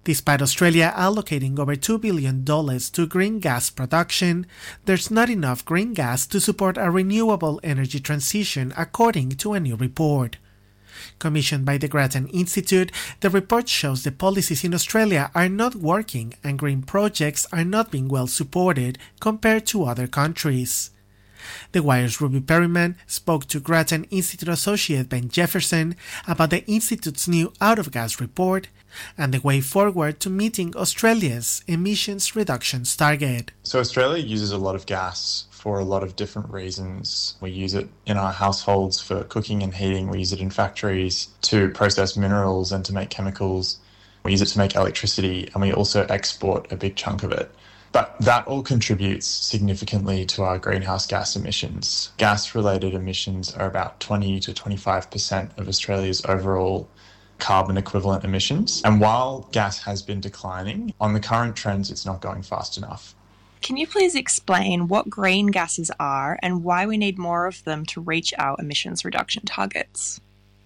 Despite Australia allocating over $2 billion to green gas production, there's not enough green gas to support a renewable energy transition, according to a new report. Commissioned by the Grattan Institute, the report shows the policies in Australia are not working and green projects are not being well supported compared to other countries. The Wire's Ruby Perryman spoke to Grattan Institute associate Ben Jefferson about the Institute's new out-of-gas report and the way forward to meeting Australia's emissions reductions target. So Australia uses a lot of gas for a lot of different reasons. We use it in our households for cooking and heating. We use it in factories to process minerals and to make chemicals. We use it to make electricity, and we also export a big chunk of it. But that all contributes significantly to our greenhouse gas emissions. Gas-related emissions are about 20 to 25% of Australia's overall carbon equivalent emissions. And while gas has been declining, on the current trends, it's not going fast enough. Can you please explain what green gases are and why we need more of them to reach our emissions reduction targets?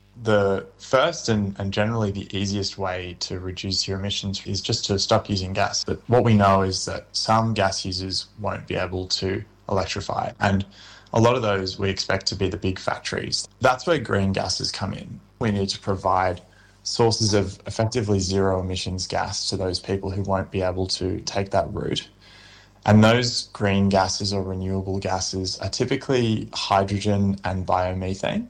The first and generally the easiest way to reduce your emissions is just to stop using gas. But what we know is that some gas users won't be able to electrify, and a lot of those we expect to be the big factories. That's where green gases come in. We need to provide sources of effectively zero emissions gas to those people who won't be able to take that route. And those green gases or renewable gases are typically hydrogen and biomethane.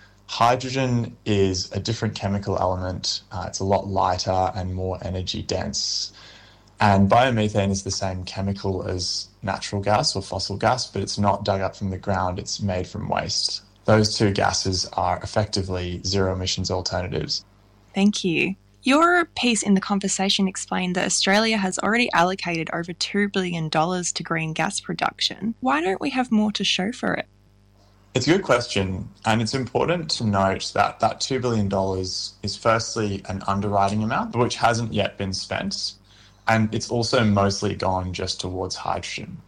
Hydrogen is a different chemical element. It's a lot lighter and more energy dense. And biomethane is the same chemical as natural gas or fossil gas, but it's not dug up from the ground, it's made from waste. Those two gases are effectively zero emissions alternatives. Thank you. Your piece in The Conversation explained that Australia has already allocated over $2 billion to green gas production. Why don't we have more to show for it? It's a good question, and it's important to note that that $2 billion is firstly an underwriting amount, which hasn't yet been spent, and it's also mostly gone just towards hydrogen.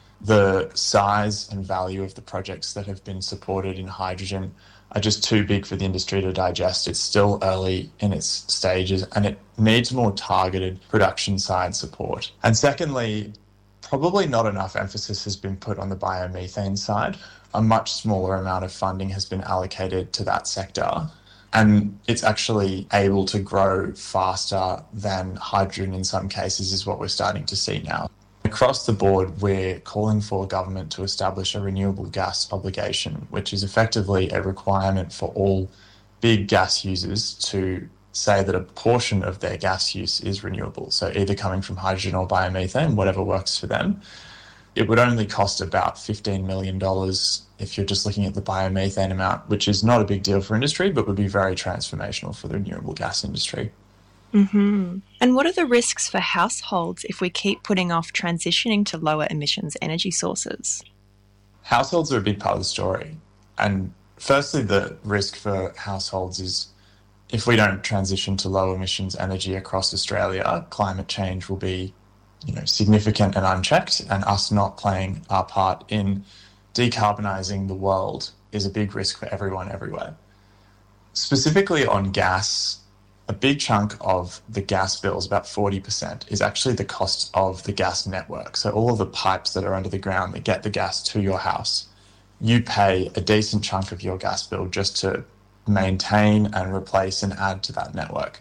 The size and value of the projects that have been supported in hydrogen are just too big for the industry to digest. It's still early in its stages, and it needs more targeted production side support. And secondly, probably not enough emphasis has been put on the biomethane side. A much smaller amount of funding has been allocated to that sector, and it's actually able to grow faster than hydrogen in some cases, is what we're starting to see now. Across the board, we're calling for government to establish a renewable gas obligation, which is effectively a requirement for all big gas users to say that a portion of their gas use is renewable, so either coming from hydrogen or biomethane, whatever works for them. It would only cost about $15 million if you're just looking at the biomethane amount, which is not a big deal for industry, but would be very transformational for the renewable gas industry. Mm-hmm. And what are the risks for households if we keep putting off transitioning to lower emissions energy sources? Households are a big part of the story. And firstly, the risk for households is if we don't transition to low emissions energy across Australia, climate change will be significant and unchecked, and us not playing our part in decarbonising the world is a big risk for everyone everywhere. Specifically on gas, a big chunk of the gas bills, about 40%, is actually the cost of the gas network. So all of the pipes that are under the ground that get the gas to your house, you pay a decent chunk of your gas bill just to maintain and replace and add to that network.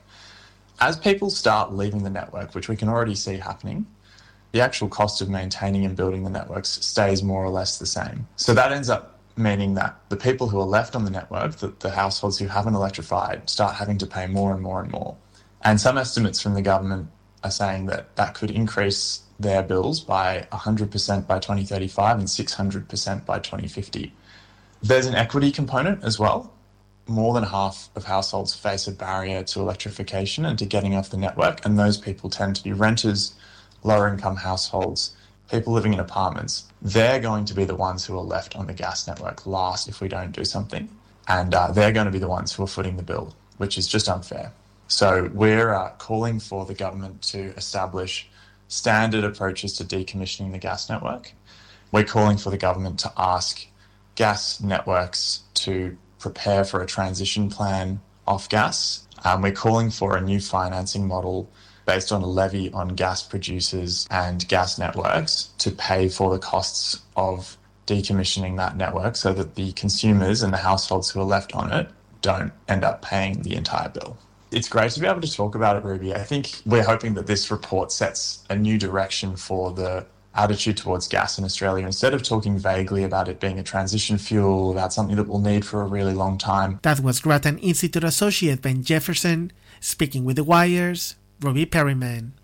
As people start leaving the network, which we can already see happening, the actual cost of maintaining and building the networks stays more or less the same. So that ends up meaning that the people who are left on the network, the households who haven't electrified, start having to pay more and more and more. And some estimates from the government are saying that that could increase their bills by 100% by 2035 and 600% by 2050. There's an equity component as well. More than half of households face a barrier to electrification and to getting off the network, and those people tend to be renters, lower income households, people living in apartments. They're going to be the ones who are left on the gas network last if we don't do something, and they're going to be the ones who are footing the bill, which is just unfair. So we're calling for the government to establish standard approaches to decommissioning the gas network. We're calling for the government to ask gas networks to prepare for a transition plan off gas. We're calling for a new financing model based on a levy on gas producers and gas networks to pay for the costs of decommissioning that network so that the consumers and the households who are left on it don't end up paying the entire bill. It's great to be able to talk about it, Ruby. I think we're hoping that this report sets a new direction for the attitude towards gas in Australia. Instead of talking vaguely about it being a transition fuel, about something that we'll need for a really long time. That was Grattan Institute Associate Ben Jefferson speaking with The Wire's Ruby Perryman.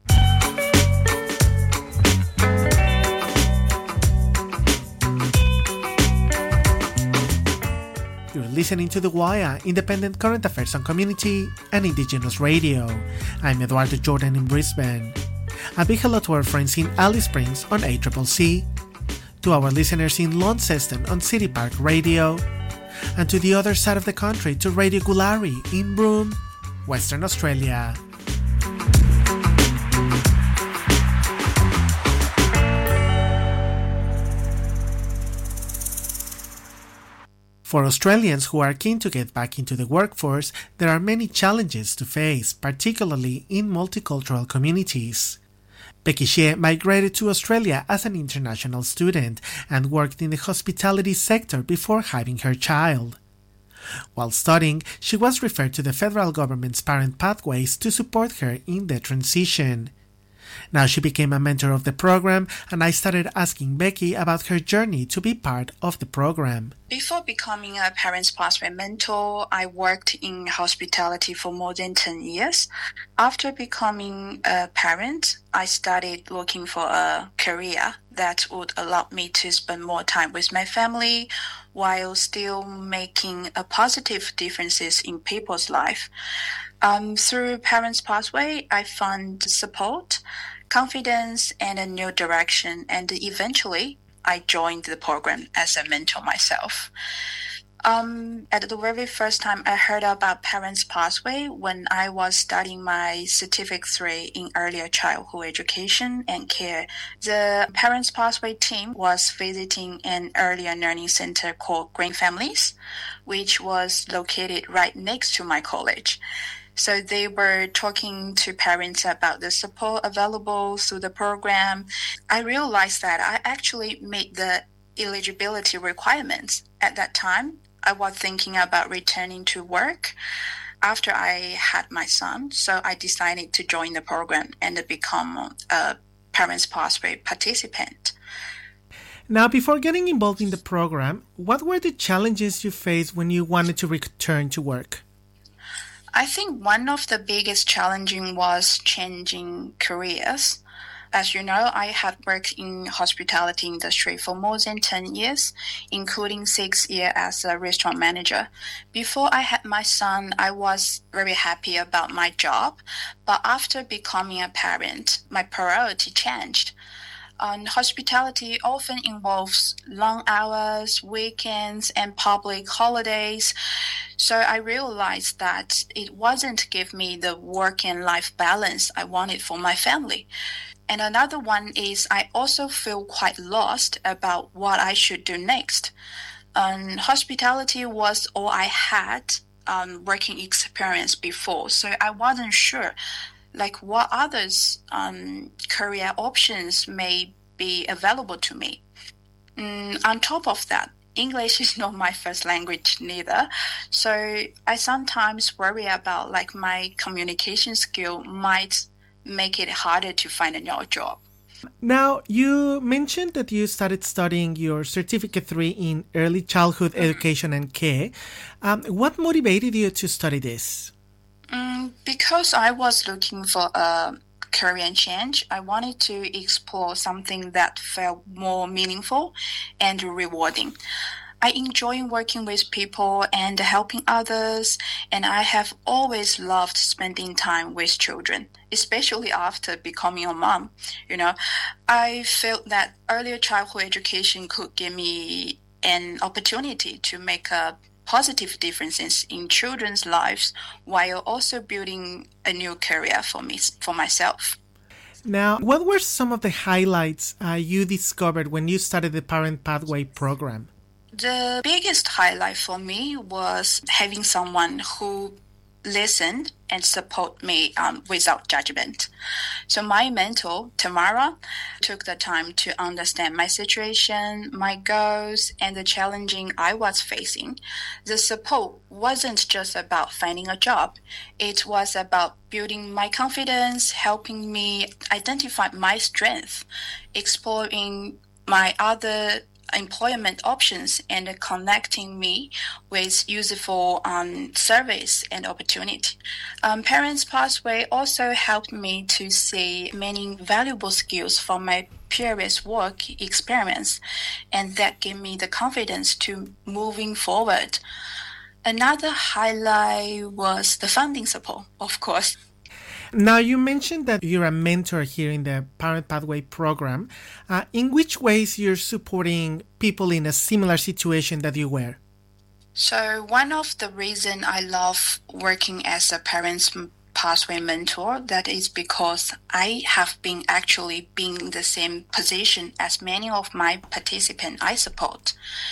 You're listening to The Wire, independent current affairs on community and Indigenous radio. I'm Eduardo Jordan in Brisbane. A big hello to our friends in Alice Springs on ACCC, to our listeners in Launceston on City Park Radio, and to the other side of the country to Radio Gulari in Broome, Western Australia. For Australians who are keen to get back into the workforce, there are many challenges to face, particularly in multicultural communities. Becky Xie migrated to Australia as an international student and worked in the hospitality sector before having her child. While studying, she was referred to the federal government's Parent Pathways to support her in the transition. Now she became a mentor of the program, and I started asking Becky about her journey to be part of the program. Before becoming a Parents Pathway mentor, I worked in hospitality for more than 10 years. After becoming a parent, I started looking for a career that would allow me to spend more time with my family while still making a positive differences in people's life. Through Parents Pathway, I found support, confidence, and a new direction, and eventually I joined the program as a mentor myself. At the very first time I heard about Parents Pathway when I was studying my Certificate 3 in Earlier Childhood Education and Care. The Parents Pathway team was visiting an earlier learning center called Green Families, which was located right next to my college. So they were talking to parents about the support available through the program. I realized that I actually met the eligibility requirements. At that time, I was thinking about returning to work after I had my son. So I decided to join the program and become a Parents Pathway participant. Now, before getting involved in the program, what were the challenges you faced when you wanted to return to work? I think one of the biggest challenging was changing careers. As you know, I had worked in hospitality industry for more than 10 years, including 6 years as a restaurant manager. Before I had my son, I was very happy about my job, but after becoming a parent, my priority changed. Hospitality often involves long hours, weekends, and public holidays. So I realized that it wasn't give me the work and life balance I wanted for my family. And another one is I also feel quite lost about what I should do next. Hospitality was all I had working experience before, so I wasn't sure like what others career options may be available to me. On top of that, English is not my first language neither, so I sometimes worry about like my communication skill might make it harder to find a new job. Now, you mentioned that you started studying your Certificate 3 in Early Childhood Education and Care. What motivated you to study this? Because I was looking for a career change, I wanted to explore something that felt more meaningful and rewarding. I enjoy working with people and helping others, and I have always loved spending time with children, especially after becoming a mom. You know, I felt that earlier childhood education could give me an opportunity to make a positive differences in children's lives while also building a new career for myself. Now, what were some of the highlights you discovered when you started the Parent Pathway program? The biggest highlight for me was having someone who listen and support me without judgment. So my mentor, Tamara, took the time to understand my situation, my goals, and the challenging I was facing. The support wasn't just about finding a job. It was about building my confidence, helping me identify my strength, exploring my other employment options, and connecting me with useful service and opportunity. Parents Pathway also helped me to see many valuable skills from my previous work experience, and that gave me the confidence to moving forward. Another highlight was the funding support, of course. Now, you mentioned that you're a mentor here in the Parent Pathway program. In which ways you're supporting people in a similar situation that you were? So one of the reasons I love working as a Parents Pathway mentor, that is because I have been actually been in the same position as many of my participants I support.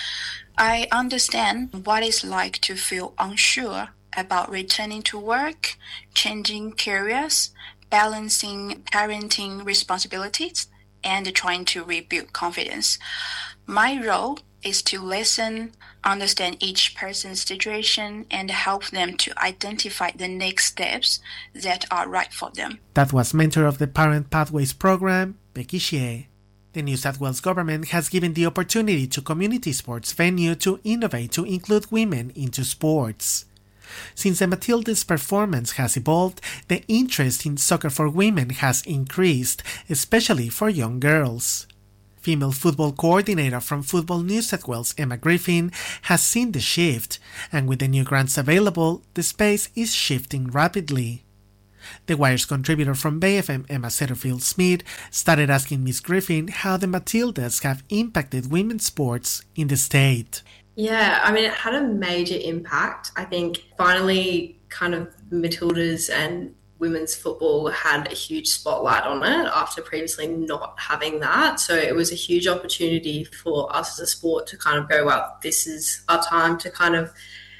I understand what it's like to feel unsure about returning to work, changing careers, balancing parenting responsibilities, and trying to rebuild confidence. My role is to listen, understand each person's situation, and help them to identify the next steps that are right for them. That was mentor of the Parent Pathways program, Becky Xie. The New South Wales government has given the opportunity to community sports venue to innovate to include women into sports. Since the Matildas performance has evolved, the interest in soccer for women has increased, especially for young girls. Female football coordinator from Football New South Wales, Emma Griffin, has seen the shift, and with the new grants available, the space is shifting rapidly. The Wire's contributor from Bay FM, Emma Setterfield-Smith, started asking Miss Griffin how the Matildas have impacted women's sports in the state. Yeah, I mean, it had a major impact. I think finally kind of Matildas and women's football had a huge spotlight on it after previously not having that. So it was a huge opportunity for us as a sport to kind of go, well, this is our time to kind of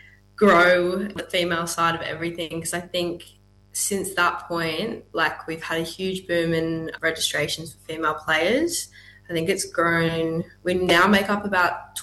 grow the female side of everything. Because I think since that point, like, we've had a huge boom in registrations for female players. I think it's grown. We now make up about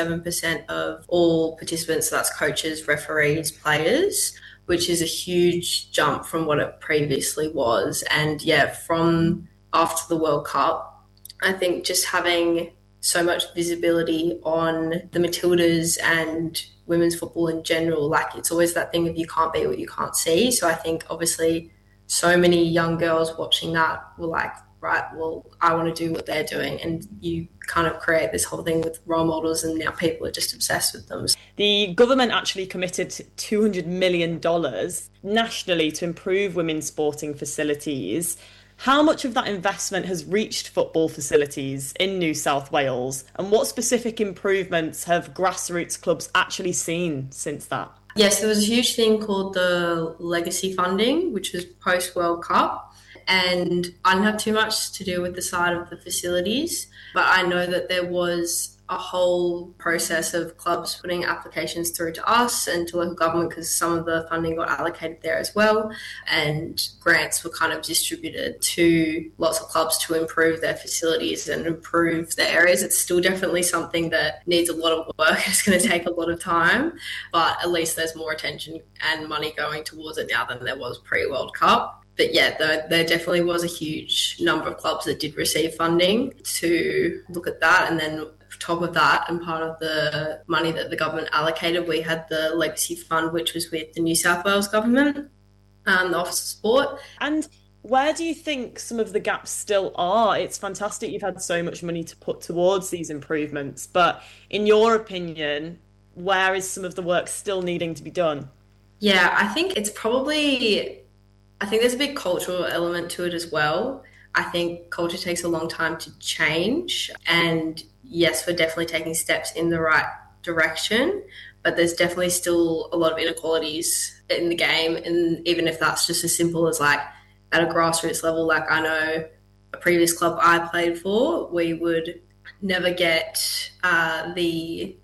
27% of all participants, so that's coaches, referees, players, which is a huge jump from what it previously was. And yeah, from after the World Cup, I think just having so much visibility on the Matildas and women's football in general, like, it's always that thing of you can't beat what you can't see. So I think obviously so many young girls watching that were like, right, well, I want to do what they're doing. And you kind of create this whole thing with role models, and now people are just obsessed with them. The government actually committed $200 million nationally to improve women's sporting facilities. How much of that investment has reached football facilities in New South Wales, and what specific improvements have grassroots clubs actually seen since that? Yes, there was a huge thing called the legacy funding, which was post-World Cup. And I didn't have too much to do with the side of the facilities, but I know that there was a whole process of clubs putting applications through to us and to local government, because some of the funding got allocated there as well, and grants were kind of distributed to lots of clubs to improve their facilities and improve their areas. It's still definitely something that needs a lot of work. It's going to take a lot of time, but at least there's more attention and money going towards it now than there was pre-World Cup. But yeah, there definitely was a huge number of clubs that did receive funding to look at that. And then on top of that, and part of the money that the government allocated, we had the Legacy Fund, which was with the New South Wales government, the Office of Sport. And where do you think some of the gaps still are? It's fantastic you've had so much money to put towards these improvements, but in your opinion, where is some of the work still needing to be done? Yeah, I think there's a big cultural element to it as well. I think culture takes a long time to change, and yes, we're definitely taking steps in the right direction, but there's definitely still a lot of inequalities in the game. And even if that's just as simple as like at a grassroots level, like I know a previous club I played for, we would never get the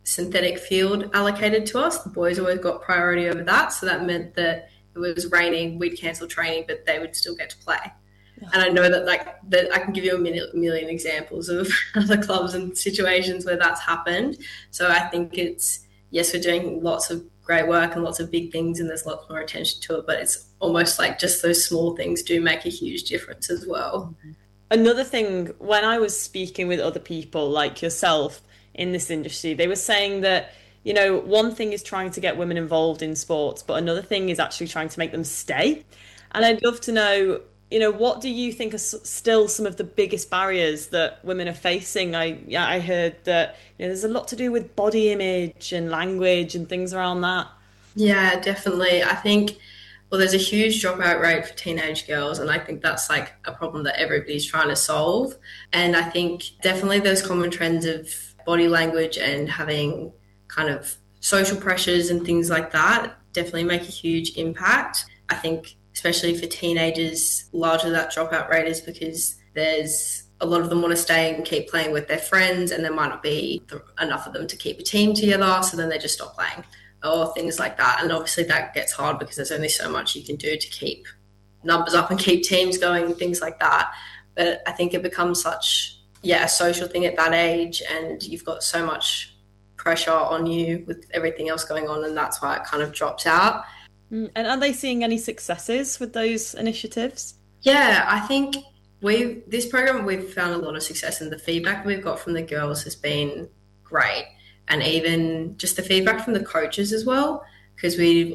synthetic field allocated to us. The boys always got priority over that. So that meant that it was raining, we'd cancel training, but they would still get to play. And I know that that I can give you a million examples of other clubs and situations where that's happened. So I think yes, we're doing lots of great work and lots of big things and there's lots more attention to it, but it's almost like just those small things do make a huge difference as well. Another thing, when I was speaking with other people like yourself in this industry, they were saying that, one thing is trying to get women involved in sports, but another thing is actually trying to make them stay. And I'd love to know, what do you think are still some of the biggest barriers that women are facing? I heard that there's a lot to do with body image and language and things around that. Yeah, definitely. I think, there's a huge dropout rate for teenage girls, and I think that's like a problem that everybody's trying to solve. And I think definitely those common trends of body language and having kind of social pressures and things like that definitely make a huge impact. I think especially for teenagers, largely that dropout rate is because there's a lot of them want to stay and keep playing with their friends, and there might not be enough of them to keep a team together, so then they just stop playing or things like that. And obviously that gets hard because there's only so much you can do to keep numbers up and keep teams going and things like that. But I think it becomes such a social thing at that age, and you've got so much pressure on you with everything else going on, and that's why it kind of drops out. And are they seeing any successes with those initiatives? Yeah, I think this program, we've found a lot of success, and the feedback we've got from the girls has been great. And even just the feedback from the coaches as well, because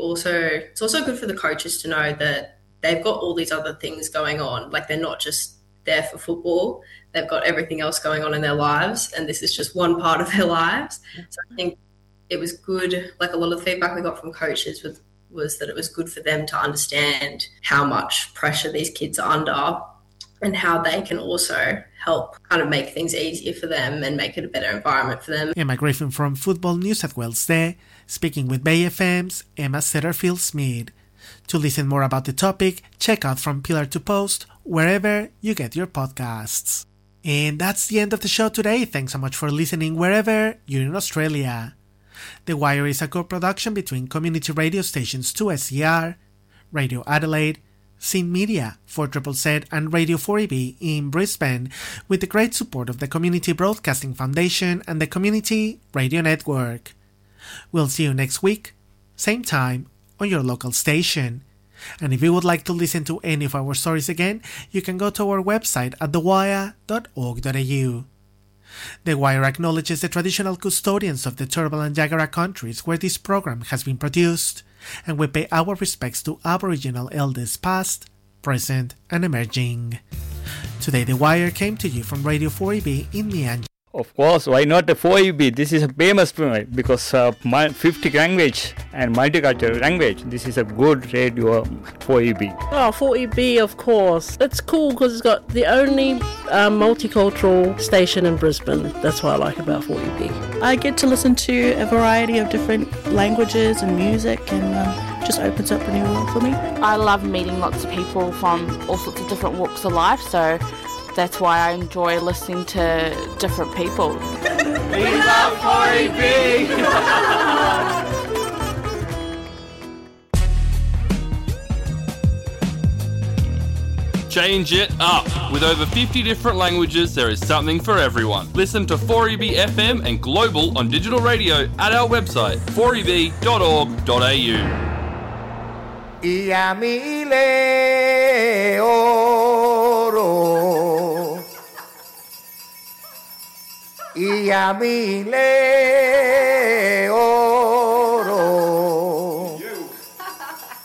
it's also good for the coaches to know that they've got all these other things going on. Like, they're not just there for football. They've got everything else going on in their lives, and this is just one part of their lives. So I think it was good. Like, a lot of the feedback we got from coaches was that it was good for them to understand how much pressure these kids are under and how they can also help kind of make things easier for them and make it a better environment for them. Emma Griffin from Football New South Wales there, speaking with Bay FM's Emma Setterfield-Smith. To listen more about the topic, check out From Pillar to Post wherever you get your podcasts. And that's the end of the show today. Thanks so much for listening wherever you're in Australia. The Wire is a co-production between community radio stations 2SER, Radio Adelaide, Scene Media, 4ZZZ and Radio 4EB in Brisbane, with the great support of the Community Broadcasting Foundation and the Community Radio Network. We'll see you next week, same time, on your local station. And if you would like to listen to any of our stories again, you can go to our website at thewire.org.au. The Wire acknowledges the traditional custodians of the Turrbal and Jagera countries where this program has been produced, and we pay our respects to Aboriginal elders past, present, and emerging. Today The Wire came to you from Radio 4EB in Mianjin. Of course, why not the 4EB? This is a famous because of 50 language and multicultural language. This is a good radio 4EB. Oh, 4EB, of course. It's cool because it's got the only multicultural station in Brisbane. That's what I like about 4EB. I get to listen to a variety of different languages and music, and just opens up a new world for me. I love meeting lots of people from all sorts of different walks of life, so that's why I enjoy listening to different people. We love 4EB! Change it up. With over 50 different languages, there is something for everyone. Listen to 4EB FM and Global on digital radio at our website, 4eb.org.au. Y a mi Leo